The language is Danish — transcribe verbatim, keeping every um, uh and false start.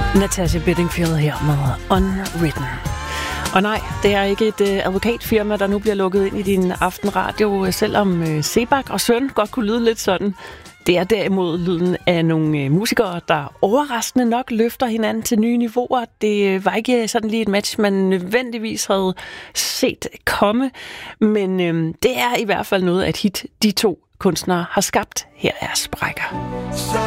Natasha Bedingfield her med Unwritten. Og nej, det er ikke et øh, advokatfirma, der nu bliver lukket ind i din aftenradio, selvom øh, Sebak og Søn godt kunne lyde lidt sådan. Det er derimod lyden af nogle øh, musikere, der overraskende nok løfter hinanden til nye niveauer. Det øh, var ikke sådan lige et match, man nødvendigvis havde set komme, men øh, det er i hvert fald noget af et hit, de to kunstnere har skabt. Her er Sprækker.